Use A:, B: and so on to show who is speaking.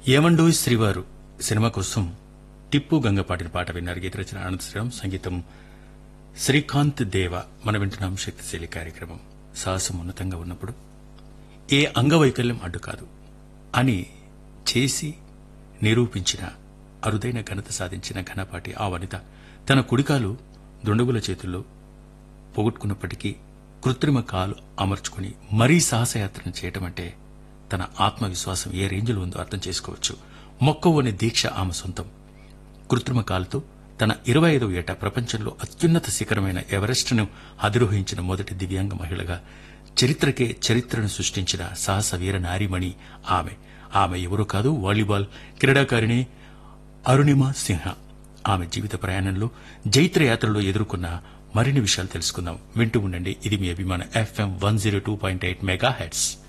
A: ఏమండోయ్ శ్రీవారు సినిమా కోసం టిప్పు గంగ పాడిన పాట విన్నారు. గీత రచన అనంత శ్రీరామ్, సంగీతం శ్రీకాంత్ దేవ. మనం వింటున్నాం శక్తిశైలి కార్యక్రమం. సాహసం ఉన్నతంగా ఉన్నప్పుడు ఏ అంగవైకల్యం అడ్డు కాదు అని చేసి నిరూపించిన అరుదైన ఘనత సాధించిన ఘనపాటి ఆ వనిత తన కుడికాలు దుండగుల చేతుల్లో పోగొట్టుకున్నప్పటికీ కృత్రిమ కాలు అమర్చుకుని మరీ సాహసయాత్రను చేయటం అంటే తన ఆత్మవిశ్వాసం ఏ రేంజ్లో ఉందో అర్థం చేసుకోవచ్చు. మొక్కవోని దీక్ష ఆమె సొంతం. కృత్రిమ కాలుతో తన 25వ ఏట ప్రపంచంలో అత్యున్నత శిఖరమైన ఎవరెస్ట్ను అధిరోహించిన మొదటి దివ్యాంగ మహిళగా చరిత్రకే చరిత్రను సృష్టించిన సాహస వీర నారీమణి ఆమె. ఆమె ఎవరో కాదు, వాలీబాల్ క్రీడాకారిణి అరుణిమ సిన్హా. ఆమె జీవిత ప్రయాణంలో జైత్రయాత్రలో ఎదుర్కొన్న మరిన్ని విషయాలు తెలుసుకుందాం. వింటూ ఉండండి, ఇది మీ అభిమాన FM 102.8 మెగాహెర్ట్జ్.